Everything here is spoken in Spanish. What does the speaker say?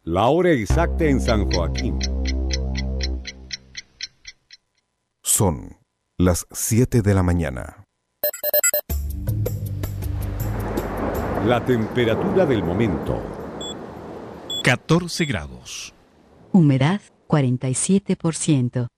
La hora exacta en San Joaquín. Son las 7 de la mañana. La temperatura del momento. 14 grados. Humedad 47%.